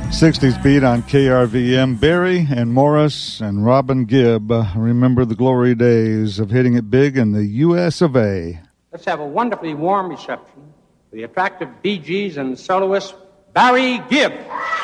60s beat on KRVM. Barry and Morris and Robin Gibb remember the glory days of hitting it big in the U.S. of A. Let's have a wonderfully warm reception for the attractive Bee Gees and soloist Barry Gibb.